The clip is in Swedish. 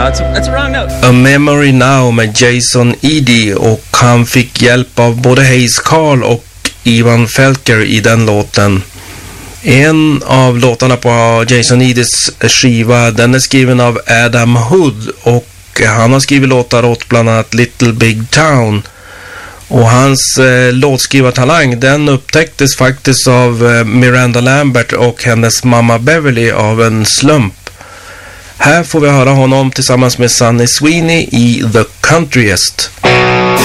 that's a wrong note. A Memory Now med Jason Eady, och han fick hjälp av både Hayes Carl och Ivan Felker i den låten. En av låtarna på Jason Eadys skiva, den är skriven av Adam Hood, och han har skrivit låtar åt bland annat Little Big Town. Och hans låtskrivartalang, den upptäcktes faktiskt av Miranda Lambert och hennes mamma Beverly av en slump. Här får vi höra honom tillsammans med Sonny Sweeney i The Countryest.